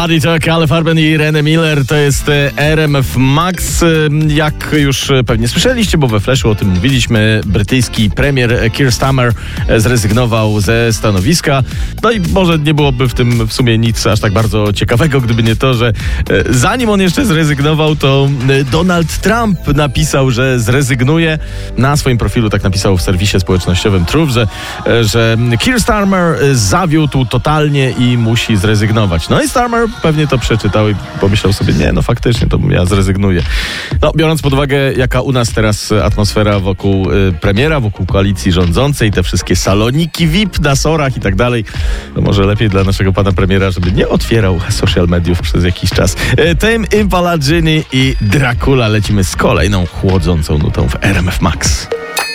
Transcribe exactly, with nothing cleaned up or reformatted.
Body Talk, Ale Farben i Irene Miller, to jest R M F Max. Jak już pewnie słyszeliście, bo we Flashu o tym mówiliśmy, brytyjski premier Keir Starmer zrezygnował ze stanowiska. No i może nie byłoby w tym w sumie nic aż tak bardzo ciekawego, gdyby nie to, że zanim on jeszcze zrezygnował, to Donald Trump napisał, że zrezygnuje. Na swoim profilu tak napisał w serwisie społecznościowym Truth, że, że Keir Starmer zawiódł totalnie i musi zrezygnować. No i Starmer pewnie to przeczytał i pomyślał sobie, nie, no faktycznie, to ja zrezygnuję. No, biorąc pod uwagę, jaka u nas teraz atmosfera wokół y, premiera, wokół koalicji rządzącej, te wszystkie saloniki V I P na sorach i tak dalej, to może lepiej dla naszego pana premiera, żeby nie otwierał social mediów przez jakiś czas. Y, Tame Impala, Ginny i Dracula. Lecimy z kolejną chłodzącą nutą w R M F Max.